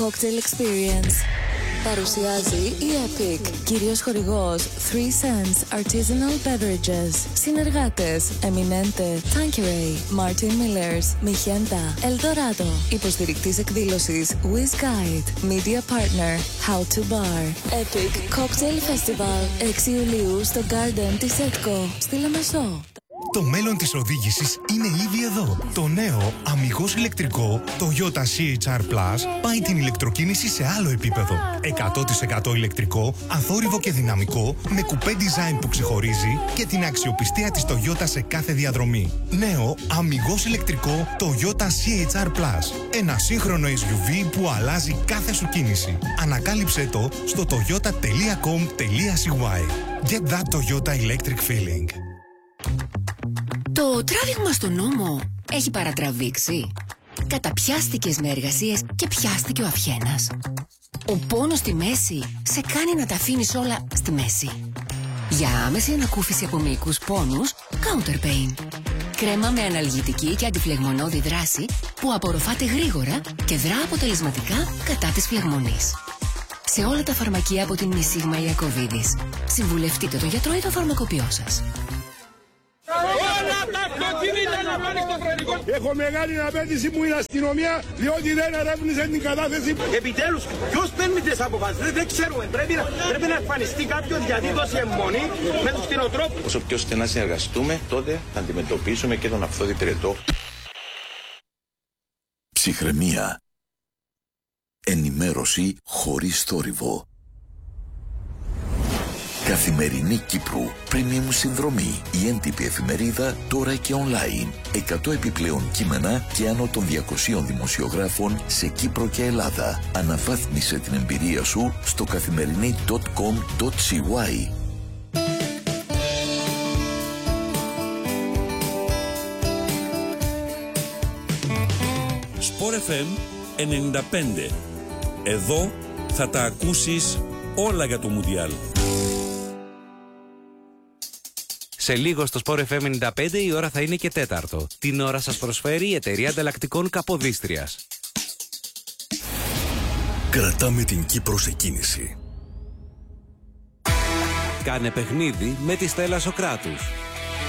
Cocktail Experience. Παρουσιάζει η Epic, κύριος χορηγός 3 Cents Artisanal Beverages. Συνεργάτες Eminente, Tanqueray, Martin Millers, Michenta, Eldorado. Υποστηρικτής εκδήλωσης Whiz Guide. Media Partner How to Bar. Epic Cocktail Festival 6 Ιουλίου στο Garden της Etco στη Λεμεσό. Το μέλλον της οδήγησης είναι ήδη εδώ. Το νέο αμιγώς ηλεκτρικό Toyota CHR Plus πάει την ηλεκτροκίνηση σε άλλο επίπεδο. 100% ηλεκτρικό, αθόρυβο και δυναμικό, με κουπέ design που ξεχωρίζει και την αξιοπιστία της Toyota σε κάθε διαδρομή. Νέο αμιγώς ηλεκτρικό Toyota CHR Plus. Ένα σύγχρονο SUV που αλλάζει κάθε σου κίνηση. Ανακάλυψέ το στο toyota.com.cy. Get that Toyota electric feeling. Το τράβηγμα στον νόμο έχει παρατραβήξει. Καταπιάστηκες με εργασίες και πιάστηκε ο αυχένας. Ο πόνος στη μέση σε κάνει να τα αφήνεις όλα στη μέση. Για άμεση ανακούφιση από μυϊκούς πόνους, Counter Pain. Κρέμα με αναλγητική και αντιφλεγμονώδη δράση που απορροφάται γρήγορα και δρά αποτελεσματικά κατά της φλεγμονής. Σε όλα τα φαρμακεία από την Μισίγμα Ιακωβίδης. Συμβουλευτείτε το γιατρό ή το φαρμακοποιό σας. Όλα τα αυτοκίνητα να πάνε στο φρονικό. Έχω μεγάλη απέτηση μου η αστυνομία, διότι δεν ερεύνησε την κατάθεση. Επιτέλους, ποιος παίρνει τις αποφάσεις, δεν ξέρουμε. Πρέπει να εμφανιστεί κάποιος γιατί δώσει αιμονή με τους κτηνοτρόφους. Όσο πιο στενά συνεργαστούμε, τότε θα αντιμετωπίσουμε και τον αυθόδη πυρετό. Ψυχραιμία. Ενημέρωση χωρίς θόρυβο. Καθημερινή Κύπρου, premium συνδρομή, η έντυπη εφημερίδα τώρα και online. 100 επιπλέον κείμενα και άνω των 200 δημοσιογράφων σε Κύπρο και Ελλάδα. Αναβάθμισε την εμπειρία σου στο καθημερινή.com.cy. Sport FM 95. Εδώ θα τα ακούσεις όλα για το Μουντιάλ. Σε λίγο στο Sport FM 95 η ώρα θα είναι και 4. Την ώρα σας προσφέρει η εταιρεία ανταλλακτικών Καποδίστριας. Κρατάμε την Κύπρο σε κίνηση. Κάνε παιχνίδι με τη Στέλλα Σοκράτους.